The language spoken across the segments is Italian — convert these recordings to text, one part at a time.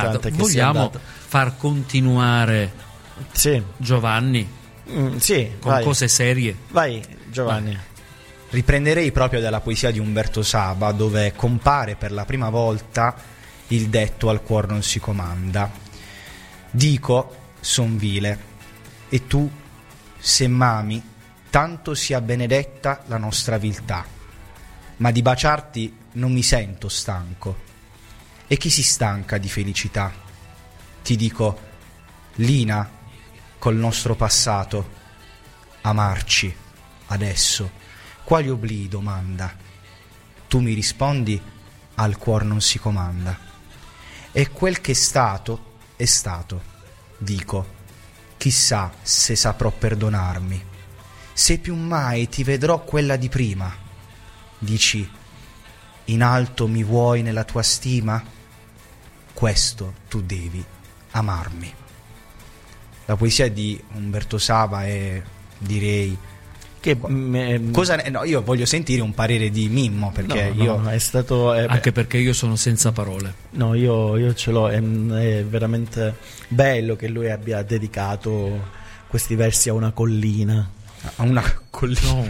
importante che sia vogliamo andata. far continuare Sì. Giovanni Sì, con vai. cose serie? Vai Giovanni. Riprenderei proprio dalla poesia di Umberto Saba, dove compare per la prima volta il detto al cuor non si comanda. Dico, son vile, e tu, se m'ami, tanto sia benedetta la nostra viltà, ma di baciarti non mi sento stanco. E chi si stanca di felicità? Ti dico, Lina, col nostro passato, amarci adesso, quali oblii domanda? Tu mi rispondi, al cuor non si comanda. E quel che è stato, dico, chissà se saprò perdonarmi, se più mai ti vedrò quella di prima. Dici, in alto mi vuoi nella tua stima? Questo tu devi amarmi. La poesia di Umberto Saba è, direi, Che cosa ne- no, io voglio sentire un parere di Mimmo, perché no, è stato Anche perché io sono senza parole. no, io ce l'ho, è veramente bello che lui abbia dedicato questi versi a una collina. a una collina.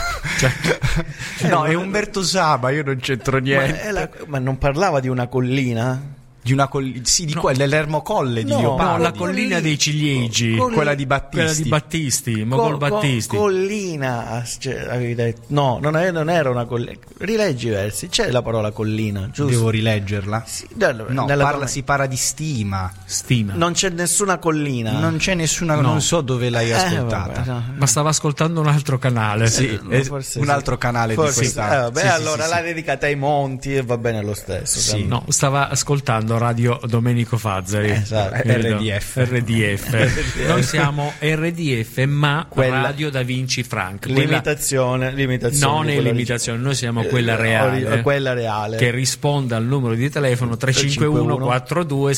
No, è Umberto Saba, io non c'entro niente. Ma non parlava di una collina? Di una collina, sì, di quella dell'Ermo Colle di No, Leopardi. No, la collina dei ciliegi, quella di Battisti. quella di Battisti, Mogol Battisti. Collina, cioè, avevi detto. No, non era una collina. Rileggi i versi, c'è la parola collina, giusto? Devo rileggerla? Sì, No, si parla di stima. Stima. non c'è nessuna collina. Non c'è nessuna, No. non so dove l'hai ascoltata. Vabbè, no. Ma stava ascoltando un altro canale. Sì, è Forse un sì. altro canale Forse di questa. vabbè, Sì, allora sì, l'ha sì. dedicata ai monti e va bene lo stesso. Sì. No, stava ascoltando Radio Domenico Fazzari. Esatto. Credo. RDF. Noi siamo RDF, ma Quella- Radio Da Vinci Frank. Quella Limitazione non è quella limitazione, noi siamo quella originale. reale. Quella reale. Che risponda al numero di telefono 351 42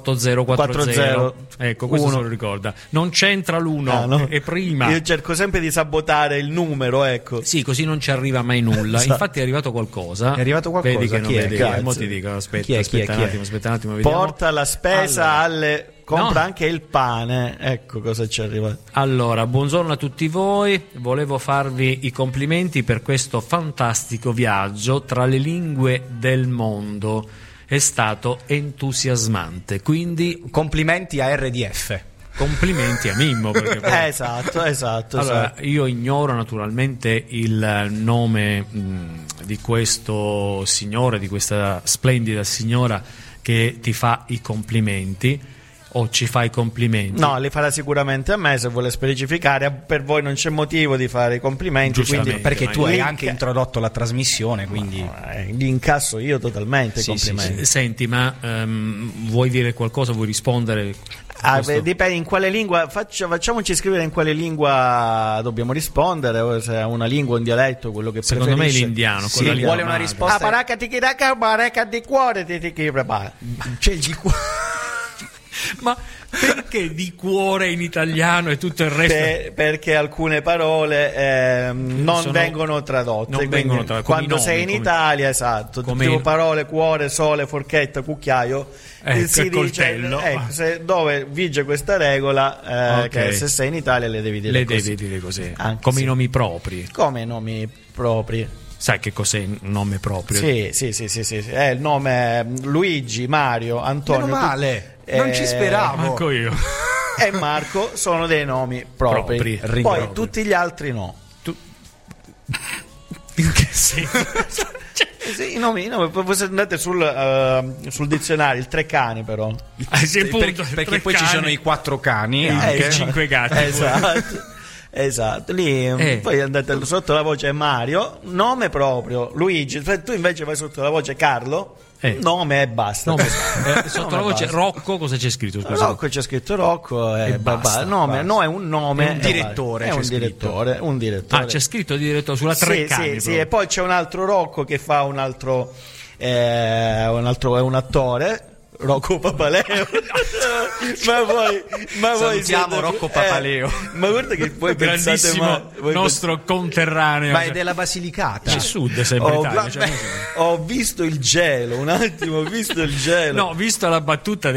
78040. Ecco, questo se lo ricorda. Non c'entra l'1, Ah, no. è prima. Io cerco sempre di sabotare il numero, ecco. Sì, così non ci arriva mai nulla. Esatto. Infatti è arrivato qualcosa. È arrivato qualcosa? Vedi che non Chi è? vedi. Grazie. Mo ti dico, aspetta, Chi è? aspetta un attimo, vediamo. Porta la spesa alle. Compra No. anche il pane. Ecco cosa ci arriva. Allora, buongiorno a tutti voi, volevo farvi i complimenti per questo fantastico viaggio tra le lingue del mondo, è stato entusiasmante, quindi Complimenti a RDF. complimenti a Mimmo. Perché poi- Esatto. Allora, io ignoro naturalmente il nome di questo signore, di questa splendida signora che ti fa i complimenti o ci fa i complimenti. No, li farà sicuramente a me se vuole specificare. Per voi non c'è motivo di fare i complimenti. Giustamente. Quindi, Perché tu hai Link- anche introdotto la trasmissione, quindi Li incasso io totalmente i Sì, complimenti. Senti, ma vuoi dire qualcosa? Vuoi rispondere? Questo- Dipende in quale lingua. Facciamoci scrivere in quale lingua dobbiamo rispondere, o se è una lingua, un dialetto, quello che Secondo me è preferisce. l'indiano. Sì, quella lì vuole è una madre. risposta. Ah, paraca ti chiraca, paraca di cuore ti chirapa. c'è il di qua. Ma perché di cuore in italiano e tutto il resto? Perché alcune parole non Sono- vengono tradotte. non quindi vengono tradotte, come quando i sei in nomi, come- Italia, esatto, come tipo i- parole cuore, sole, forchetta, cucchiaio. Ecco, si il dice, coltello. dove vige questa regola, Ok. che se sei in Italia le devi dire Le così. devi dire così, Anche come sì. i nomi propri. Come nomi propri. Sai che cos'è un nome proprio? Sì. È il nome Luigi, Mario, Antonio. Meno male, non ci speravo. Manco io. E Marco sono dei nomi propri. Propri. Poi Propri. tutti gli altri no. In che senso? Sì, i nomi, voi se andate sul dizionario, il Treccani però. Sì, appunto, Perché poi ci sono i 4 cani anche. i 5 gatti. Esatto, lì poi andate sotto la voce Mario, nome proprio, Luigi, tu invece vai sotto la voce Carlo, nome e basta. Sotto la voce Rocco cosa c'è scritto? Scusa. Rocco, c'è scritto Rocco e basta, nome, no, è un nome, È un direttore, è c'è un scritto. direttore. Ah, c'è scritto diretto sulla Sì, Treccani. sì, e poi c'è un altro Rocco che fa un altro è un attore, Rocco Papaleo. ma voi Salutiamo Rocco Papaleo. ma guarda che voi pensate, grandissimo nostro conterraneo. Ma è della Basilicata. C'è sud sempre Ho, Italia. ho visto il gelo, un attimo, ho visto il gelo. No, visto la battuta